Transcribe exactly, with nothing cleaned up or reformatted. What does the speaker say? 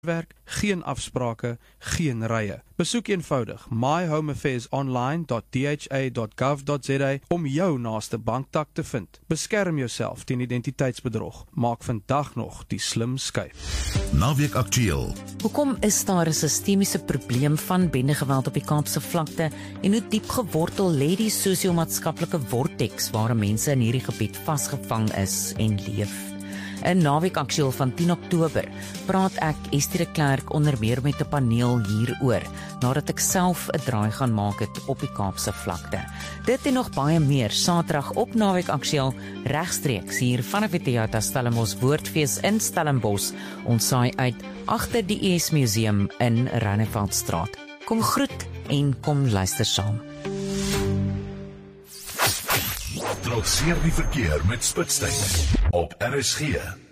werk, geen afsprake, geen rye. Besoek eenvoudig my home affairs online dot d h a dot gov dot z a om jou naaste banktak te vind. Beskerm jouself teen identiteitsbedrog. Maak vandag nog die slim skuif. Naweek Aktueel. Hoekom is daar 'n sistemiese probleem van bendegeweld op die Kaapse vlakte en hoe diep gewortel lê die sosio-maatskaplike vortex waar mense in hierdie gebied vasgevang is en leef? In Naweek Aktueel van tien Oktober praat ek Estie de Klerk onder meer met 'n paneel hieroor, nadat ek self 'n draai gaan maak het op die Kaapse vlakte. Dit en nog baie meer Saterdag op Naweek Aktueel regstreeks hier vanaf die Theater Stellenbosch Woordfees in Stellenbosch. Ons saai uit agter die E S Museum in Ranneveldstraat. Kom groet en kom luister saam. Trotseer die verkeer met Spitstyd op R S G.